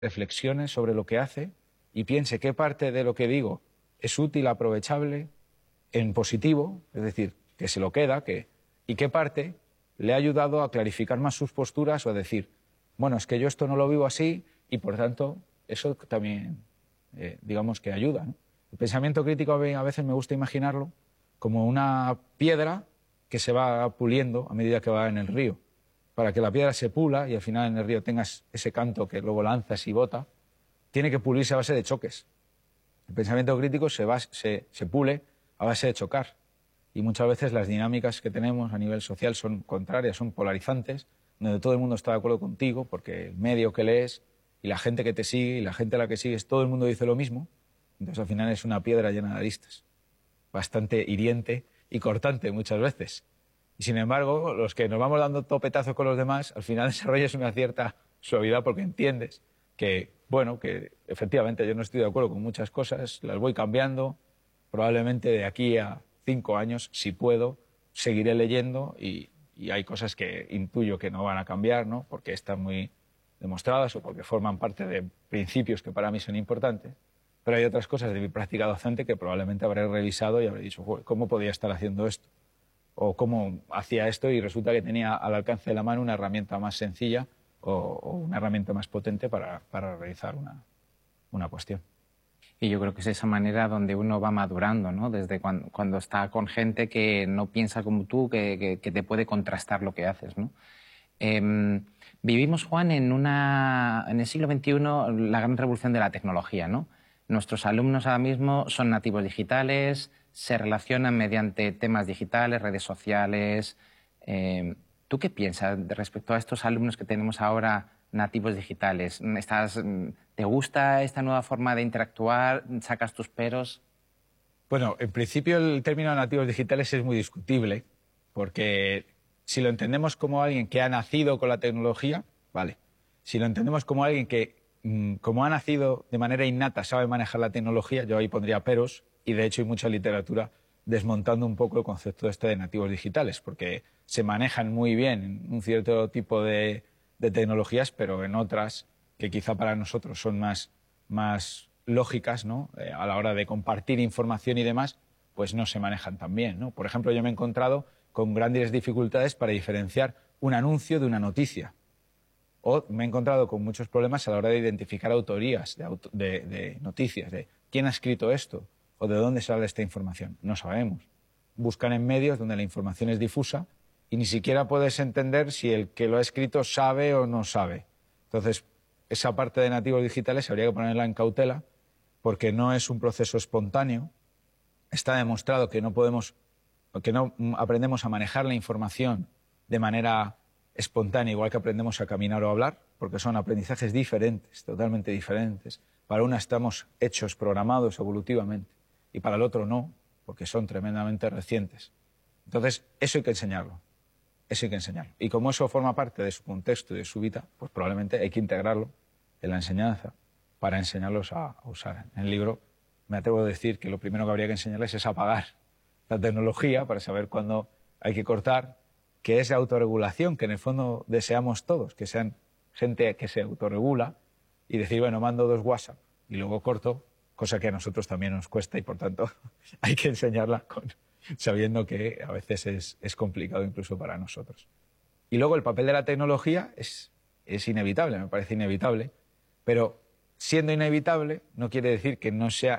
reflexione sobre lo que hace y piense qué parte de lo que digo es útil, aprovechable, en positivo, es decir, que se lo queda, y qué parte le ha ayudado a clarificar más sus posturas o a decir, bueno, es que yo esto no lo vivo así y por tanto eso también, digamos que ayuda, ¿no? El pensamiento crítico a veces me gusta imaginarlo como una piedra que se va puliendo a medida que va en el río. Para que la piedra se pula y al final en el río tengas ese canto que luego lanzas y bota, tiene que pulirse a base de choques. El pensamiento crítico se pule a base de chocar. Y muchas veces las dinámicas que tenemos a nivel social son contrarias, son polarizantes, donde todo el mundo está de acuerdo contigo, porque el medio que lees y la gente que te sigue y la gente a la que sigues, todo el mundo dice lo mismo. Entonces al final es una piedra llena de aristas, bastante hiriente y cortante muchas veces. Y sin embargo, los que nos vamos dando topetazos con los demás, al final desarrollas una cierta suavidad porque entiendes que, bueno, que efectivamente yo no estoy de acuerdo con muchas cosas, las voy cambiando, probablemente de aquí a 5 años, si puedo, seguiré leyendo y hay cosas que intuyo que no van a cambiar, ¿no? Porque están muy demostradas o porque forman parte de principios que para mí son importantes. Pero hay otras cosas de mi práctica docente que probablemente habré revisado y habré dicho, ¿cómo podía estar haciendo esto? O cómo hacía esto y resulta que tenía al alcance de la mano una herramienta más sencilla o una herramienta más potente para realizar una cuestión. Y yo creo que es esa manera donde uno va madurando, ¿no? Desde cuando está con gente que no piensa como tú, que te puede contrastar lo que haces, ¿no? Vivimos, Juan, en el siglo XXI la gran revolución de la tecnología, ¿no? Nuestros alumnos ahora mismo son nativos digitales, se relacionan mediante temas digitales, redes sociales. ¿Tú qué piensas respecto a estos alumnos que tenemos ahora nativos digitales? ¿Te gusta esta nueva forma de interactuar? ¿Sacas tus peros? Bueno, en principio el término nativos digitales es muy discutible, porque si lo entendemos como alguien que ha nacido con la tecnología, vale. Si lo entendemos como alguien que, como ha nacido de manera innata, sabe manejar la tecnología, yo ahí pondría peros, y de hecho hay mucha literatura desmontando un poco el concepto de nativos digitales, porque se manejan muy bien en un cierto tipo de tecnologías, pero en otras que quizá para nosotros son más lógicas, ¿no? A la hora de compartir información y demás, pues no se manejan tan bien, ¿no? Por ejemplo, yo me he encontrado con grandes dificultades para diferenciar un anuncio de una noticia. O me he encontrado con muchos problemas a la hora de identificar autorías de noticias, de quién ha escrito esto o de dónde sale esta información. No sabemos. Buscan en medios donde la información es difusa y ni siquiera puedes entender si el que lo ha escrito sabe o no sabe. Entonces, esa parte de nativos digitales habría que ponerla en cautela porque no es un proceso espontáneo. Está demostrado que no aprendemos a manejar la información de manera espontánea, igual que aprendemos a caminar o a hablar, porque son aprendizajes diferentes, totalmente diferentes. Para una estamos hechos, programados evolutivamente, y para el otro no, porque son tremendamente recientes. Entonces, eso hay que enseñarlo. Eso hay que enseñarlo. Y como eso forma parte de su contexto y de su vida, pues probablemente hay que integrarlo en la enseñanza para enseñarlos a usar. En el libro me atrevo a decir que lo primero que habría que enseñarles es apagar la tecnología para saber cuándo hay que cortar, que es la autorregulación, que en el fondo deseamos todos, que sean gente que se autorregula y decir, bueno, mando 2 WhatsApp y luego corto, cosa que a nosotros también nos cuesta y por tanto hay que enseñarla sabiendo que a veces es complicado incluso para nosotros. Y luego el papel de la tecnología es inevitable, me parece inevitable, pero siendo inevitable no quiere decir que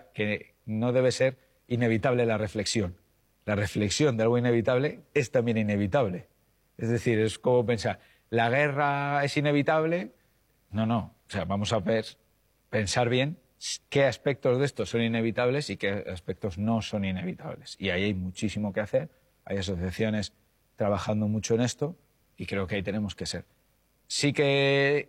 no debe ser inevitable la reflexión. La reflexión de algo inevitable es también inevitable. Es decir, es como pensar, ¿la guerra es inevitable? No. O sea, vamos a pensar bien qué aspectos de esto son inevitables y qué aspectos no son inevitables. Y ahí hay muchísimo que hacer. Hay asociaciones trabajando mucho en esto y creo que ahí tenemos que ser. Sí que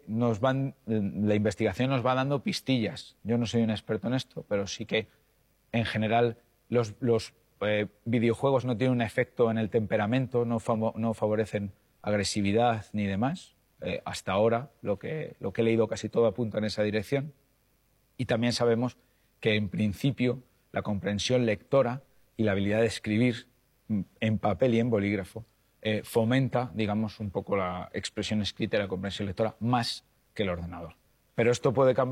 la investigación nos va dando pistillas. Yo no soy un experto en esto, pero sí que en general los videojuegos no tienen un efecto en el temperamento, no favorecen agresividad ni demás. Hasta ahora lo que he leído casi todo apunta en esa dirección. Y también sabemos que en principio la comprensión lectora y la habilidad de escribir en papel y en bolígrafo fomenta, digamos, un poco la expresión escrita y la comprensión lectora más que el ordenador. Pero esto puede cambiar.